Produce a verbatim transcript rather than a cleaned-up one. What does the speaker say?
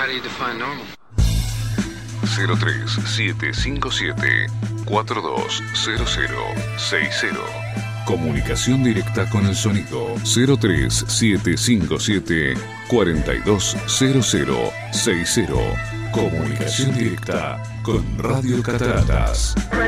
How do you define normal? cero tres siete cinco siete cuatro dos cero cero seis cero. Comunicación directa con el sonido. Cero tres siete cinco siete cuatro dos cero cero seis cero. Comunicación directa con Radio Cataratas.